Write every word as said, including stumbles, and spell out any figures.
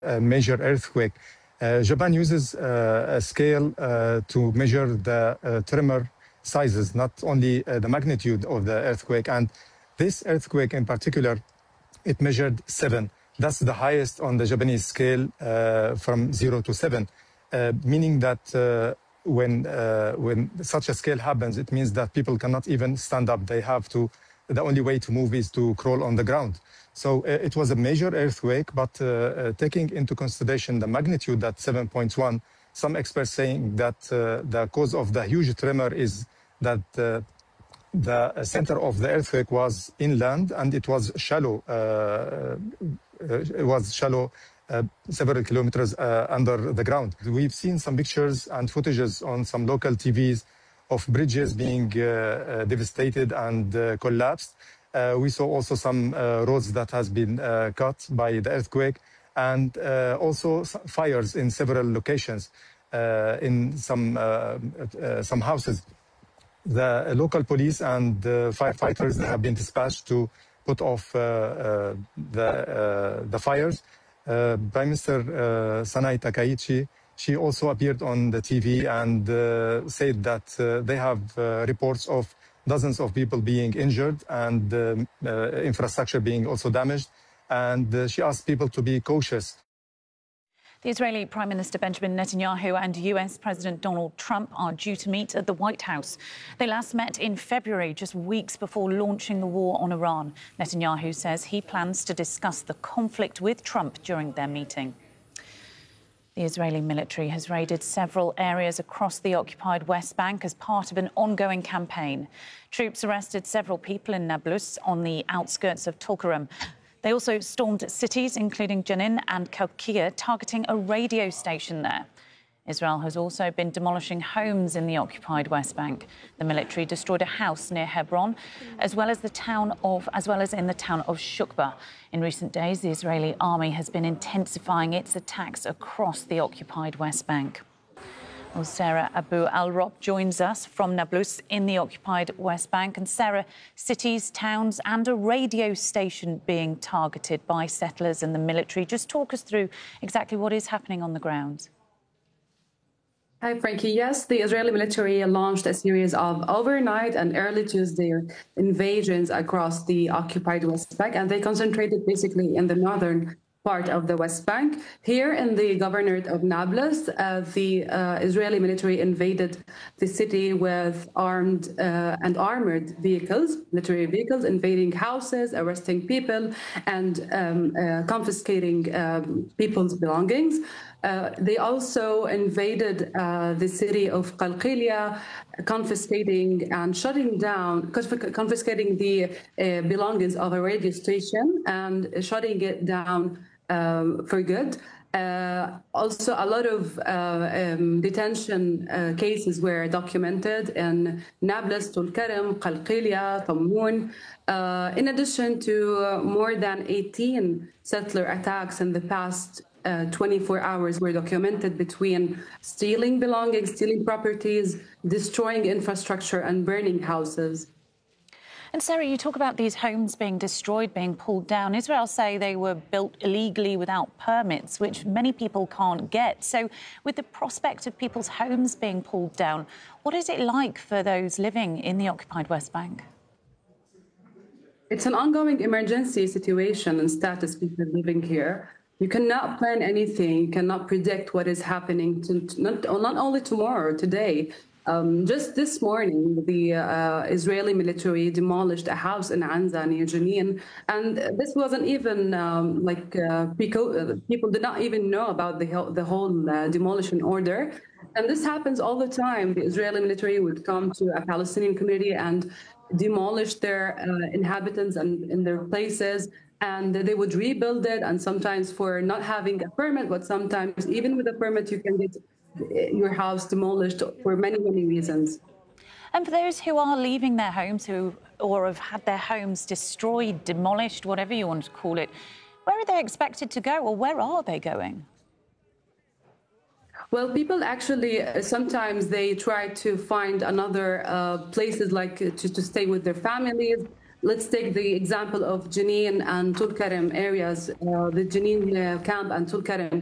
a major earthquake. Uh, Japan uses uh, a scale uh, to measure the uh, tremor sizes, not only uh, the magnitude of the earthquake. And this earthquake in particular, it measured seven. That's the highest on the Japanese scale uh, from zero to seven, uh, meaning that uh, when uh, when such a scale happens, it means that people cannot even stand up. They have to, the only way to move is to crawl on the ground. So uh, it was a major earthquake, but uh, uh, taking into consideration the magnitude that seven point one, some experts saying that uh, the cause of the huge tremor is that uh, the center of the earthquake was inland and it was shallow. Uh, uh, it was shallow uh, several kilometers uh, under the ground. We've seen some pictures and footages on some local T Vs of bridges being uh, uh, devastated and uh, collapsed. Uh, we saw also some uh, roads that has been uh, cut by the earthquake, and uh, also fires in several locations uh, in some uh, uh, some houses. The local police and uh, firefighters have been dispatched to put off uh, uh, the uh, the fires. Uh, Prime Minister uh, Sanai Takaichi, she also appeared on the T V and uh, said that uh, they have uh, reports of dozens of people being injured and um, uh, infrastructure being also damaged. And uh, she asked people to be cautious. The Israeli Prime Minister Benjamin Netanyahu and U S President Donald Trump are due to meet at the White House. They last met in February, just weeks before launching the war on Iran. Netanyahu says he plans to discuss the conflict with Trump during their meeting. The Israeli military has raided several areas across the occupied West Bank as part of an ongoing campaign. Troops arrested several people in Nablus on the outskirts of Tulkarem. They also stormed cities, including Jenin and Kalkia, targeting a radio station there. Israel has also been demolishing homes in the occupied West Bank. The military destroyed a house near Hebron, as well as the town of, as well as in the town of Shukba. In recent days, the Israeli army has been intensifying its attacks across the occupied West Bank. Well, Sarah Abu Al-Rob joins us from Nablus in the occupied West Bank. And Sarah, cities, towns and a radio station being targeted by settlers and the military. Just talk us through exactly what is happening on the ground. Hi, Frankie. Yes, the Israeli military launched a series of overnight and early Tuesday invasions across the occupied West Bank, and they concentrated basically in the northern part of the West Bank. Here in the governorate of Nablus, uh, the uh, Israeli military invaded the city with armed uh, and armored vehicles, military vehicles, invading houses, arresting people, and um, uh, confiscating um, people's belongings. Uh, they also invaded uh, the city of Qalqilia, confiscating and shutting down, confiscating the uh, belongings of a radio station and shutting it down um, for good. Uh, also, a lot of uh, um, detention uh, cases were documented in Nablus, Tulkarem, Qalqilia, Tammun, uh, in addition to uh, more than eighteen settler attacks in the past Uh, twenty-four hours were documented between stealing belongings, stealing properties, destroying infrastructure and burning houses. And Sarah, you talk about these homes being destroyed, being pulled down. Israel say they were built illegally without permits, which many people can't get. So with the prospect of people's homes being pulled down, what is it like for those living in the occupied West Bank? It's an ongoing emergency situation and status people living here. You cannot plan anything, you cannot predict what is happening, to, not, not only tomorrow, today. Um, just this morning, the uh, Israeli military demolished a house in Anza near Jenin, and this wasn't even um, like uh, people did not even know about the, the whole uh, demolition order. And this happens all the time. The Israeli military would come to a Palestinian community and demolish their uh, inhabitants and in their places, and they would rebuild it, and sometimes for not having a permit, but sometimes even with a permit, you can get your house demolished for many, many reasons. And for those who are leaving their homes who or have had their homes destroyed, demolished, whatever you want to call it, where are they expected to go, or where are they going? Well, people actually, sometimes they try to find another uh, places like to, to stay with their families. let's take the example of Jenin and Tulkarem areas, uh, the Jenin uh, camp and Tulkarem